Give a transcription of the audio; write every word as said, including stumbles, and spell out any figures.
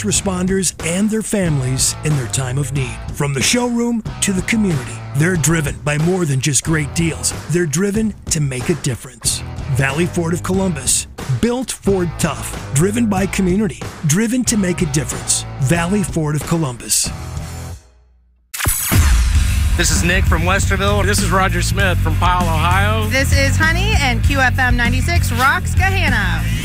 first responders and their families in their time of need. From the showroom to the community, they're driven by more than just great deals. They're driven to make a difference. Valley Ford of Columbus. Built Ford tough. Driven by community. Driven to make a difference. Valley Ford of Columbus. This is Nick from Westerville. This is Roger Smith from Powell, Ohio. This is Honey and Q F M ninety-six rocks Gahanna.